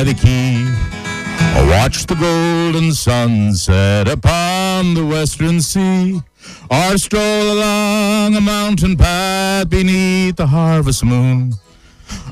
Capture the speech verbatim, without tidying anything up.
by the quay, I watch the golden sunset upon the western sea, or stroll along a mountain path beneath the harvest moon,